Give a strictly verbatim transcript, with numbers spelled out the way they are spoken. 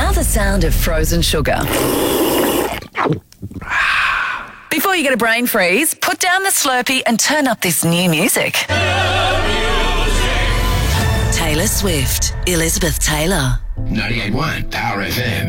Now the sound of frozen sugar. Before you get a brain freeze, put down the Slurpee and turn up this new music. Taylor Swift, Elizabeth Taylor. ninety-eight point one Power F M.